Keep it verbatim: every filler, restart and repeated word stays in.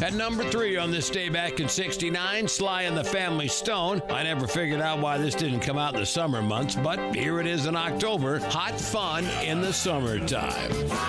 At number three on this day back in sixty-nine, Sly and the Family Stone. I never figured out why this didn't come out in the summer months, but here it is in October. Hot fun in the summertime.